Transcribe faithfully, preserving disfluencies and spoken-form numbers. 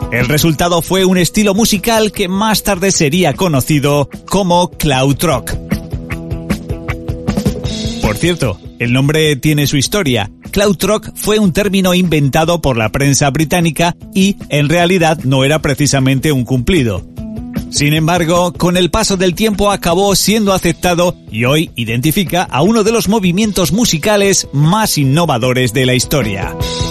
El resultado fue un estilo musical que más tarde sería conocido como Krautrock. Por cierto, el nombre tiene su historia. Krautrock fue un término inventado por la prensa británica y, en realidad, no era precisamente un cumplido. Sin embargo, con el paso del tiempo acabó siendo aceptado y hoy identifica a uno de los movimientos musicales más innovadores de la historia.